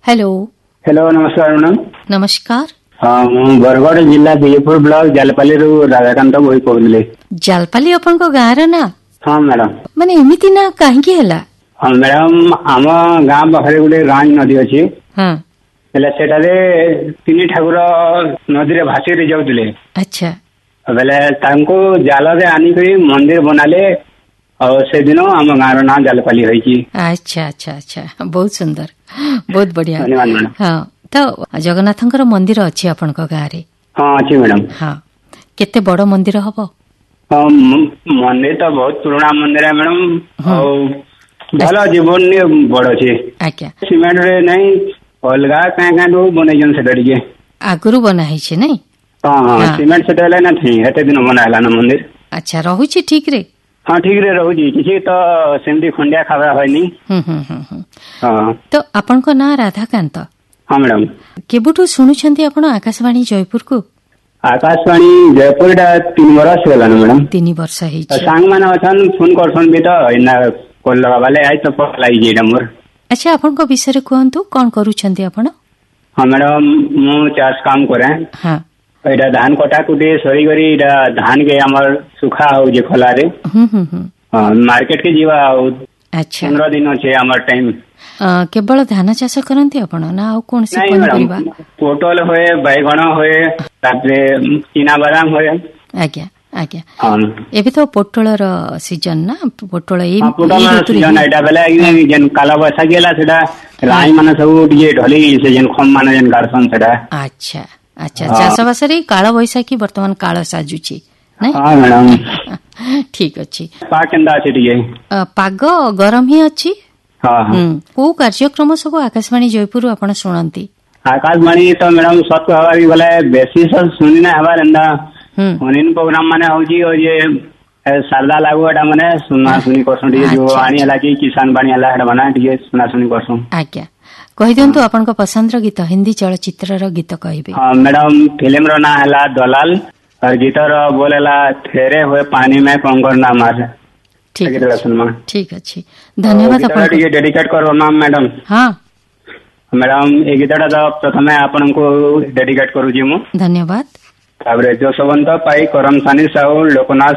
Hello hello नमस्कार madam. नमस्कार। हाँ मु बरगढ़ जिला विजयपुर ब्लॉक जालपाली राधाकांत बोई कहले। जालपाली अपन को गाँव रो ना? हाँ मैडम। माने एमिति ना काहेकि हला? हाँ मैडम आम गाँ पाखे गोटे रांझ नदी अच्छी। हाँ सेटारे तीन ठाकुर नदी रे भासी जाऊले। अच्छा बेले तांको जाल रे आनिक मंदिर बनाले और से दिन आम गाँव ना जालपाली होई। अच्छा अच्छा अच्छा बहुत सुंदर बहुत बढ़िया। धन्यवाद मैडम। हाँ तो जगन्नाथंकर मंदिर अच्छी आपण को गाँव रे? हाँ अच्छी मैडम। हाँ केते बड़ मंदिर हबो? हाँ मंदिर तो बहुत पुराना मंदिर है मैडम और भल जीवन बड़ अच्छे। आज्ञा सीमेंट रे नहीं अलगा कहीं बनई से आगुरु बना है नहीं? हाँ हाँ सीमेंट से ना थी हेते दिन बनाला ना मंदिर। अच्छा रहूची ठीक रे? हाँ ठीक रे रहूची किसी तो सेमती खंडिया खावा होनी। हाँ तो आपण को ना राधाकांत? हाँ मैडम। केबुठू शुणुछंती आपण आकाशवाणी जयपुर को? आकाशवाणी जयपुर 3 वर्ष होला ना मैडम। 3 वर्ष है। सांग माने अछन फोन करछन भी तो इना कॉल लगा वाले आई तो पलाई जेडा मोर। अच्छा आपण को विषय कहंतु कोन करूछंती आपण? हाँ मैडम मु चाष काम करे। हाँ एटा धान कटा कुटे सरी करी एटा धान के हमर सुखा हो जे खला रे। हां मार्केट के जीवा। अच्छा 15 दिन छे हमर टाइम। केवल धान चाष करंती आपण ना और कोन से कोन करबा? पोटल होए बैगण होए तापरे चीना बादाम होए। आज्ञा आज्ञा हां एबे तो पोटल रो सीजन ना पोटल ए पोटल सीजन एटा बेले जेन काला बसा गेला सेटा राई माने सब जे ढली से जेन खम माने जेन गारसन सेटा। अच्छा अच्छा चाष बास रे काला बैसाखी वर्तमान काला साजुची नहीं? हां मैडम ठीक अछि। पाग केंदा अछि टिके? पाग गरम ही अछि। हां हां को कार्यक्रम सब आकाशवाणी जयपुर आपण सुनंती? आकाशवाणी तो मैडम सत हवारी बोले बेसी सब सुनी ना हवार अंदा फोन प्रोग्राम माने होजी और ये शारदा लागू एटा माने सुना सुनी करसुं टिके जो आनी हला की किसान बाणी हला एटा बना टिके सुना सुनी करसुं। आज्ञा कहि दियंतु आपण को पसंद रो गीत हिंदी चलचित्र रो गीत कहबे? हां मैडम फिल्म रो ना हला दलाल और गीत रो बोलेला ठहरे हुए पानी में कंकर ना मार। ठीक है ठीक अच्छी धन्यवाद। आपण को डेडिकेट करो ना मैडम? हां मैडम ए गीतटा तो प्रथमे आपण को डेडिकेट करू जी मु। धन्यवाद। ताबरे जसवंत पाई करम सानी साहू लोकनाथ